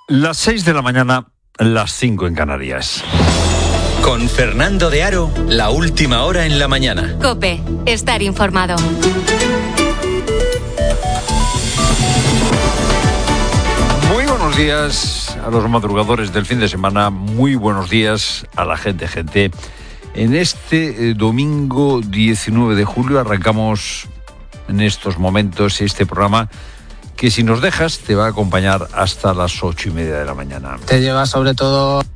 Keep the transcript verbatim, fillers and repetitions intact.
Las seis de la mañana, las cinco en Canarias. Con Fernando de Aro, la última hora en la mañana. COPE, estar informado. Muy buenos días a los madrugadores del fin de semana. Muy buenos días a la gente, gente. En este eh, domingo diecinueve de julio arrancamos en estos momentos este programa que, si nos dejas, te va a acompañar hasta las ocho y media de la mañana. Te lleva sobre todo